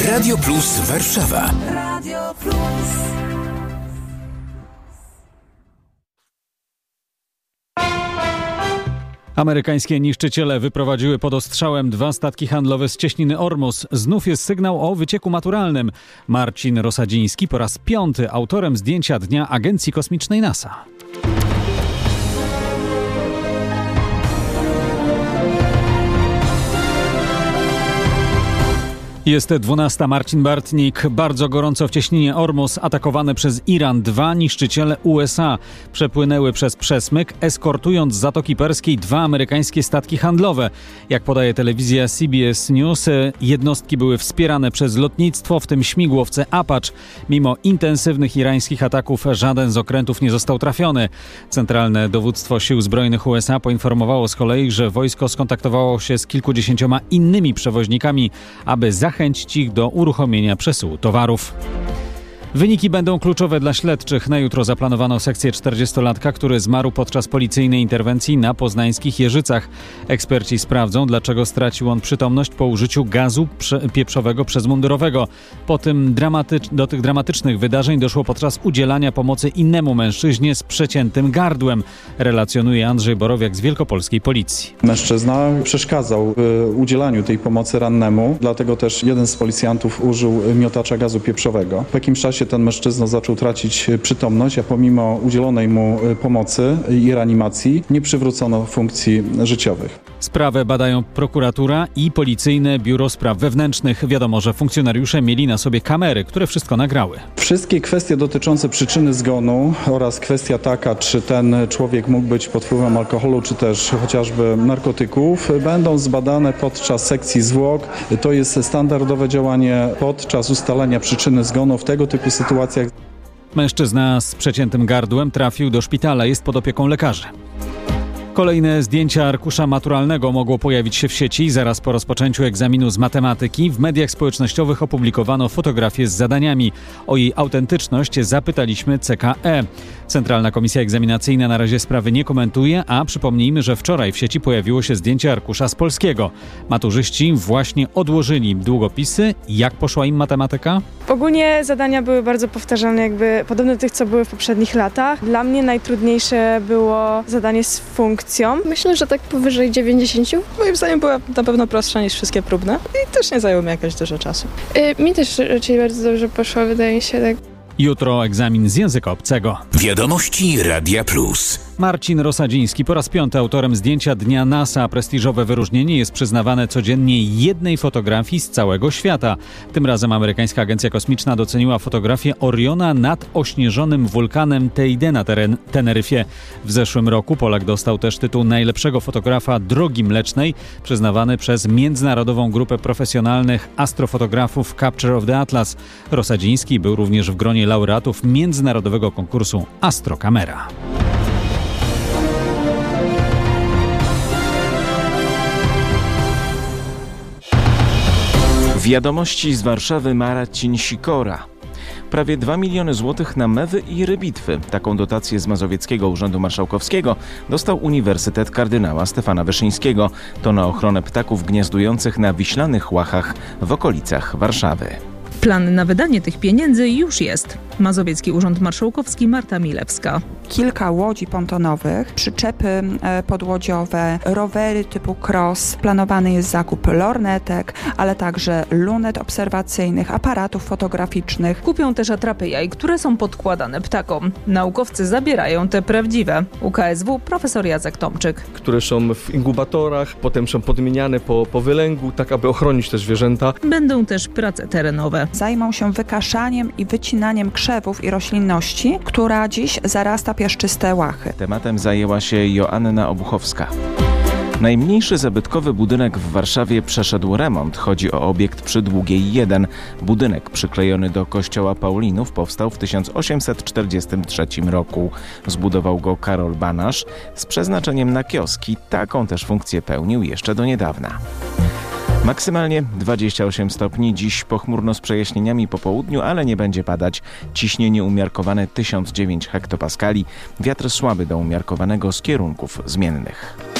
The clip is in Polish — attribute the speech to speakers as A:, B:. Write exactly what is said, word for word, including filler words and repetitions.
A: Radio Plus Warszawa.
B: Radio Plus.
C: Amerykańskie niszczyciele wyprowadziły pod ostrzałem dwa statki handlowe z cieśniny Ormus. Znów jest sygnał o wycieku maturalnym. Marcin Rosadziński po raz piąty autorem zdjęcia dnia Agencji Kosmicznej NASA. Jest dwunasta. Marcin Bartnik. Bardzo gorąco w cieśninie Ormus, atakowane przez Iran. Dwa niszczyciele U S A przepłynęły przez przesmyk, eskortując z Zatoki Perskiej dwa amerykańskie statki handlowe. Jak podaje telewizja C B S News, jednostki były wspierane przez lotnictwo, w tym śmigłowce Apache. Mimo intensywnych irańskich ataków żaden z okrętów nie został trafiony. Centralne Dowództwo Sił Zbrojnych U S A poinformowało z kolei, że wojsko skontaktowało się z kilkudziesięcioma innymi przewoźnikami, aby zachęcić zachęcić ich do uruchomienia przesyłu towarów. Wyniki będą kluczowe dla śledczych. Na jutro zaplanowano sekcję czterdziestolatka, który zmarł podczas policyjnej interwencji na poznańskich Jeżycach. Eksperci sprawdzą, dlaczego stracił on przytomność po użyciu gazu prze- pieprzowego przez mundurowego. Po tym dramatycz- do tych dramatycznych wydarzeń doszło podczas udzielania pomocy innemu mężczyźnie z przeciętym gardłem, relacjonuje Andrzej Borowiak z wielkopolskiej policji.
D: Mężczyzna przeszkadzał w udzielaniu tej pomocy rannemu, dlatego też jeden z policjantów użył miotacza gazu pieprzowego. W jakimś czasie ten mężczyzna zaczął tracić przytomność, a pomimo udzielonej mu pomocy i reanimacji nie przywrócono funkcji życiowych.
C: Sprawę badają prokuratura i Policyjne Biuro Spraw Wewnętrznych. Wiadomo, że funkcjonariusze mieli na sobie kamery, które wszystko nagrały.
D: Wszystkie kwestie dotyczące przyczyny zgonu oraz kwestia taka, czy ten człowiek mógł być pod wpływem alkoholu, czy też chociażby narkotyków, będą zbadane podczas sekcji zwłok. To jest standardowe działanie podczas ustalenia przyczyny zgonu w tego typu sytuacjach.
C: Mężczyzna z przeciętym gardłem trafił do szpitala, jest pod opieką lekarzy. Kolejne zdjęcia arkusza maturalnego mogło pojawić się w sieci zaraz po rozpoczęciu egzaminu z matematyki. W mediach społecznościowych opublikowano fotografię z zadaniami. O jej autentyczność zapytaliśmy C K E. Centralna Komisja Egzaminacyjna na razie sprawy nie komentuje, a przypomnijmy, że wczoraj w sieci pojawiło się zdjęcie arkusza z polskiego. Maturzyści właśnie odłożyli długopisy. Jak poszła im matematyka?
E: Ogólnie zadania były bardzo powtarzalne, jakby podobne do tych, co były w poprzednich latach. Dla mnie najtrudniejsze było zadanie z funkcją.
F: Myślę, że tak powyżej dziewięćdziesiąt.
G: Moim zdaniem była na pewno prostsza niż wszystkie próbne i też nie zajęło mi jakoś dużo czasu.
F: Yy, mi też raczej bardzo dobrze poszło, wydaje mi się tak.
C: Jutro egzamin z języka obcego.
A: Wiadomości Radia Plus.
C: Marcin Rosadziński po raz piąty autorem zdjęcia Dnia NASA. Prestiżowe wyróżnienie jest przyznawane codziennie jednej fotografii z całego świata. Tym razem amerykańska agencja kosmiczna doceniła fotografię Oriona nad ośnieżonym wulkanem Teide na teren Teneryfie. W zeszłym roku Polak dostał też tytuł najlepszego fotografa Drogi Mlecznej, przyznawany przez międzynarodową grupę profesjonalnych astrofotografów Capture of the Atlas. Rosadziński był również w gronie laureatów międzynarodowego konkursu Astrokamera.
H: Wiadomości z Warszawy. Marcin Sikora. Prawie dwa miliony złotych na mewy i rybitwy. Taką dotację z Mazowieckiego Urzędu Marszałkowskiego dostał Uniwersytet Kardynała Stefana Wyszyńskiego. To na ochronę ptaków gniazdujących na wiślanych łachach w okolicach Warszawy.
I: Plan na wydanie tych pieniędzy już jest. Mazowiecki Urząd Marszałkowski, Marta Milewska.
J: Kilka łodzi pontonowych, przyczepy podłodziowe, rowery typu cross. Planowany jest zakup lornetek, ale także lunet obserwacyjnych, aparatów fotograficznych.
I: Kupią też atrapy jaj, które są podkładane ptakom. Naukowcy zabierają te prawdziwe. U K S W profesor Jacek Tomczyk.
K: Które są w inkubatorach, potem są podmieniane po, po wylęgu, tak aby ochronić te zwierzęta.
I: Będą też prace terenowe.
J: Zajmą się wykaszaniem i wycinaniem krzewów i roślinności, która dziś zarasta piaszczyste łachy.
H: Tematem zajęła się Joanna Obuchowska. Najmniejszy zabytkowy budynek w Warszawie przeszedł remont. Chodzi o obiekt przy Długiej jeden. Budynek przyklejony do kościoła Paulinów powstał w tysiąc osiemset czterdziestym trzecim roku. Zbudował go Karol Banasz z przeznaczeniem na kioski. Taką też funkcję pełnił jeszcze do niedawna. Maksymalnie dwadzieścia osiem stopni, dziś pochmurno z przejaśnieniami po południu, ale nie będzie padać. Ciśnienie umiarkowane tysiąc dziewięć hektopaskali, wiatr słaby do umiarkowanego z kierunków zmiennych.